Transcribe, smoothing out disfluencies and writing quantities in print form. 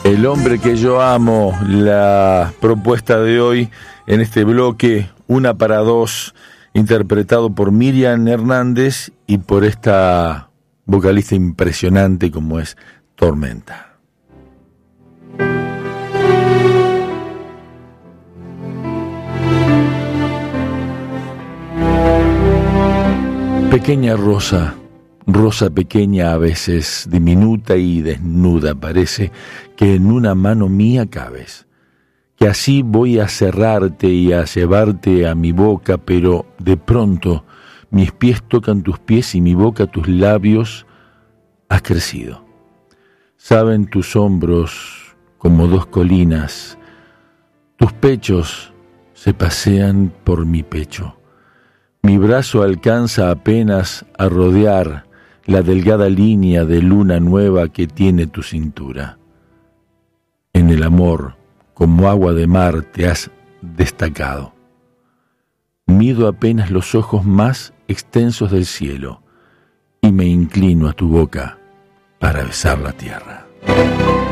El hombre que yo amo, la propuesta de hoy en este bloque, Una para dos, interpretado por Miriam Hernández y por esta vocalista impresionante como es Tormenta. Pequeña rosa, rosa pequeña a veces, diminuta y desnuda, parece que en una mano mía cabes, que así voy a cerrarte y a llevarte a mi boca, pero de pronto mis pies tocan tus pies y mi boca tus labios. Has crecido. Saben tus hombros como dos colinas, tus pechos se pasean por mi pecho. Mi brazo alcanza apenas a rodear la delgada línea de luna nueva que tiene tu cintura. En el amor, como agua de mar, te has destacado. Mido apenas los ojos más extensos del cielo y me inclino a tu boca para besar la tierra.